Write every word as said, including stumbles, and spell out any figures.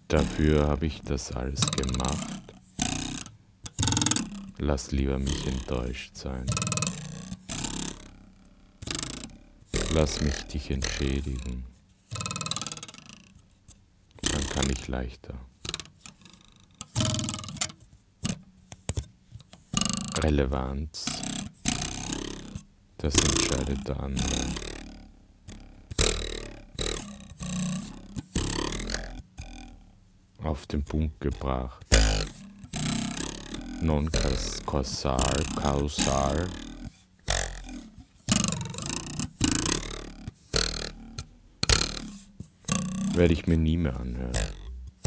Dafür habe ich das alles gemacht. Lass lieber mich enttäuscht sein. Lass mich dich entschädigen. Dann kann ich leichter. Relevanz, das entscheidet der andere. Auf den Punkt gebracht. Non-kausal, kausal. Werde ich mir nie mehr anhören.